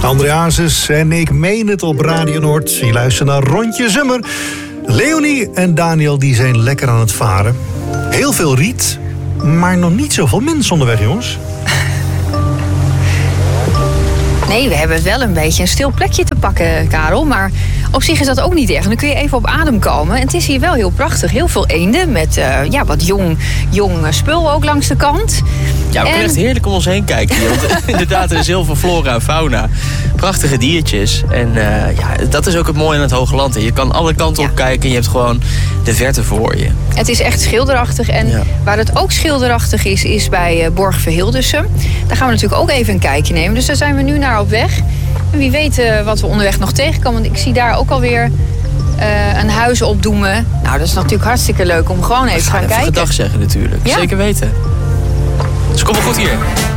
André Hazes en ik meen het op Radio Noord. Je luistert naar Rondje Zummer. Leonie en Daniel die zijn lekker aan het varen. Heel veel riet, maar nog niet zoveel mensen onderweg, jongens. Nee, we hebben wel een beetje een stil plekje te pakken, Karel. Maar op zich is dat ook niet erg. Dan kun je even op adem komen. En het is hier wel heel prachtig. Heel veel eenden met wat jong spul ook langs de kant. Ja, we kunnen echt heerlijk om ons heen kijken hier. Want inderdaad, er is heel veel flora en fauna. Prachtige diertjes. En dat is ook het mooie aan het Hoogland. Je kan alle kanten op kijken en je hebt gewoon de verte voor je. Het is echt schilderachtig. En waar het ook schilderachtig is bij Borg Verhildersum. Daar gaan we natuurlijk ook even een kijkje nemen. Dus daar zijn we nu naar op weg. En wie weet wat we onderweg nog tegenkomen. Want ik zie daar ook alweer een huis opdoemen. Nou, dat is natuurlijk hartstikke leuk om gewoon even te gaan kijken. Gedag zeggen natuurlijk. Ja. Zeker weten. Dus kom wel goed hier.